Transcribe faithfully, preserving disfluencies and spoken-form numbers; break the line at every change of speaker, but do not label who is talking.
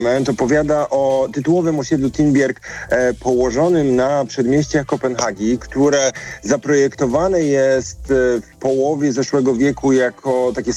opowiada o tytułowym osiedlu Tinberg e, położonym na przedmieściach Kopenhagi, które zaprojektowane jest e, w połowie zeszłego wieku jako takie